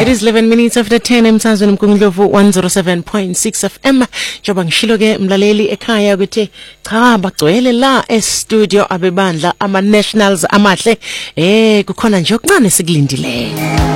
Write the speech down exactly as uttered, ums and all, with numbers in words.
It is eleven minutes after ten emsazweni mkungundlovu one oh seven point six F M. Njoba ngishilo ke mlaleli ekhaya ukuthi cha bagcwele la e-studio abebandla ama nationals amahle eh kukhona nje okuncane sikulindileyo.